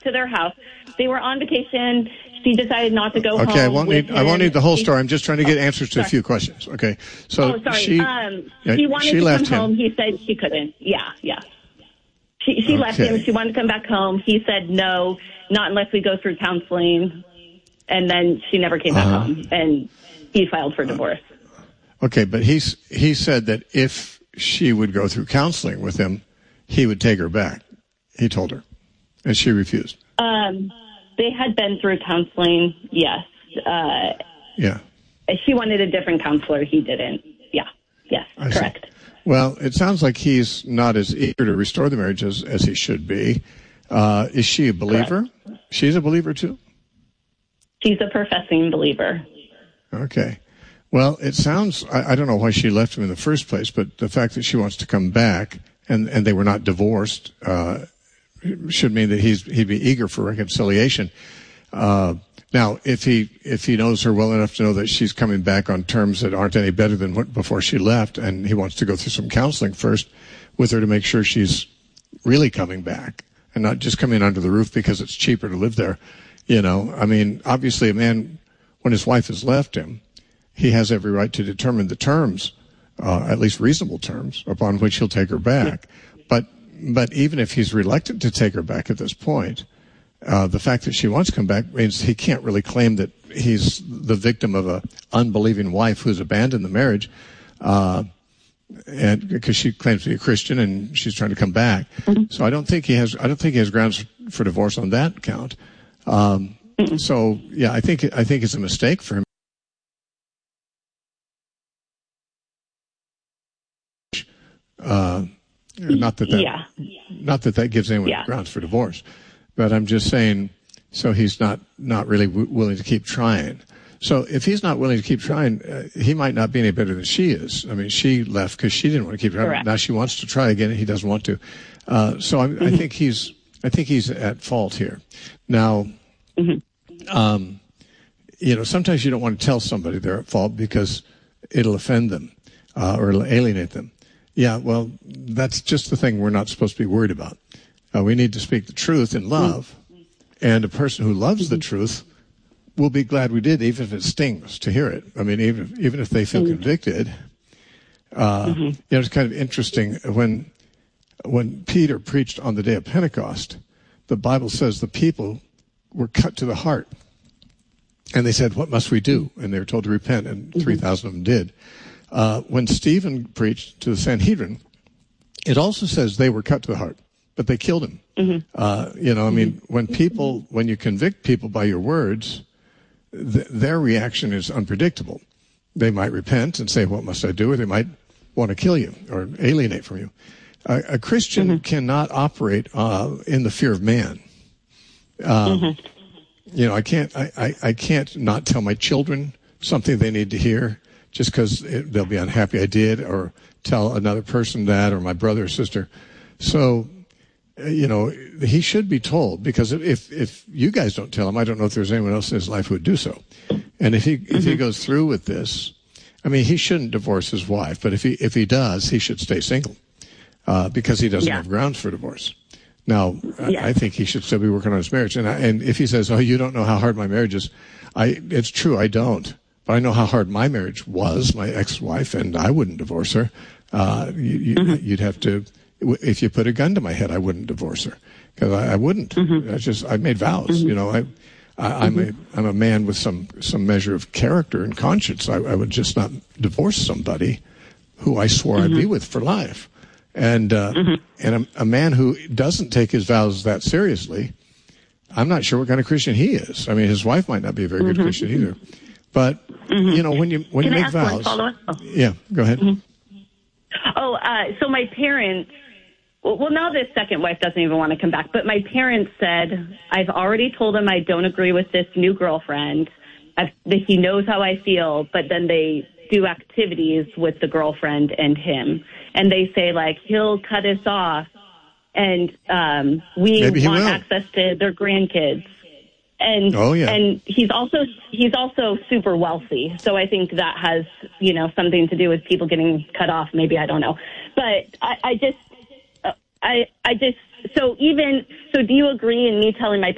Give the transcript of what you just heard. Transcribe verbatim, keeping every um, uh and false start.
to their house. They were on vacation. She decided not to go okay, home. Okay, I won't need. Him. I won't need the whole story. I'm just trying to get answers to sorry. a few questions. Okay, so oh, sorry. she um, yeah, she wanted she to left come him. home. He said she couldn't. Yeah, yeah. She she okay. left him. She wanted to come back home. He said no, not unless we go through counseling. And then she never came back uh-huh. home, and he filed for divorce. Okay, but he's he said that if she would go through counseling with him, he would take her back. He told her, and she refused. Um, they had been through counseling, yes. Uh, yeah. She wanted a different counselor. He didn't. Yeah. Yes. I correct. See. Well, it sounds like he's not as eager to restore the marriage as, as he should be. Uh, is she a believer? Correct. She's a believer too? She's a professing believer. Okay. Well, it sounds, I, I don't know why she left him in the first place, but the fact that she wants to come back and, and they were not divorced uh, should mean that he's he'd be eager for reconciliation. Uh, now, if he if he knows her well enough to know that she's coming back on terms that aren't any better than what, before she left, and he wants to go through some counseling first with her to make sure she's really coming back and not just coming under the roof because it's cheaper to live there. You know, I mean, obviously a man, when his wife has left him, he has every right to determine the terms, uh, at least reasonable terms, upon which he'll take her back. Yeah. But but even if he's reluctant to take her back at this point, uh, the fact that she wants to come back means he can't really claim that he's the victim of a unbelieving wife who's abandoned the marriage, uh, and because she claims to be a Christian and she's trying to come back. Mm-hmm. So I don't think he has. I don't think he has grounds for divorce on that count. Um, so yeah, I think, I think it's a mistake for him. Uh, not that that, yeah. not that that gives anyone yeah. grounds for divorce, but I'm just saying, so he's not, not really w- willing to keep trying. So if he's not willing to keep trying, uh, he might not be any better than she is. I mean, she left because she didn't want to keep trying. Correct. Now she wants to try again and he doesn't want to. Uh, so I, mm-hmm. I think he's, I think he's at fault here. Now, mm-hmm. um, you know, sometimes you don't want to tell somebody they're at fault because it'll offend them uh, or it'll alienate them. Yeah, well, that's just the thing we're not supposed to be worried about. Uh, we need to speak the truth in love, mm-hmm. and a person who loves mm-hmm. the truth will be glad we did, even if it stings to hear it. I mean, even if, even if they feel mm-hmm. convicted. Uh, mm-hmm. You know, it's kind of interesting when when Peter preached on the day of Pentecost. The Bible says the people were cut to the heart. And they said, what must we do? And they were told to repent, and mm-hmm. three thousand of them did. Uh, when Stephen preached to the Sanhedrin, it also says they were cut to the heart, but they killed him. Mm-hmm. Uh, you know, I mean, when people, when you convict people by your words, th- their reaction is unpredictable. They might repent and say, what must I do? Or they might want to kill you or alienate from you. Uh, a Christian mm-hmm. cannot operate uh, in the fear of man. Um, mm-hmm. You know, I can't, I, I, I can't not tell my children something they need to hear just because they'll be unhappy I did, or tell another person that, or my brother or sister. So, you know, he should be told, because if, if you guys don't tell him, I don't know if there's anyone else in his life who would do so. And if he, mm-hmm. if he goes through with this, I mean, he shouldn't divorce his wife, but if he, if he does, he should stay single, uh, because he doesn't yeah. have grounds for divorce. Now, yeah. I, I think he should still be working on his marriage. And I, and if he says, oh, you don't know how hard my marriage is, I, it's true, I don't. But I know how hard my marriage was, my ex-wife, and I wouldn't divorce her. Uh, you, you, mm-hmm. You'd have to, if you put a gun to my head, I wouldn't divorce her, because I, I wouldn't. Mm-hmm. I just, I made vows. Mm-hmm. You know, I, I, I'm mm-hmm. a, I'm a man with some, some measure of character and conscience. I, I would just not divorce somebody who I swore mm-hmm. I'd be with for life. And, uh, mm-hmm. and a, a man who doesn't take his vows that seriously, I'm not sure what kind of Christian he is. I mean, his wife might not be a very good mm-hmm. Christian either. But, mm-hmm. you know, when you, when Can you I make ask vows. One follow-up? Oh. Yeah, go ahead. Mm-hmm. Oh, uh, so my parents, well, well, now this second wife doesn't even want to come back, but my parents said, I've already told him I don't agree with this new girlfriend. I've, that he knows how I feel, but then they do activities with the girlfriend and him. And they say, like, he'll cut us off, and um, we want will. access to their grandkids. And oh, yeah. and he's also he's also super wealthy, so I think that has, you know, something to do with people getting cut off. Maybe, I don't know, but I, I just I I just so even so. Do you agree in me telling my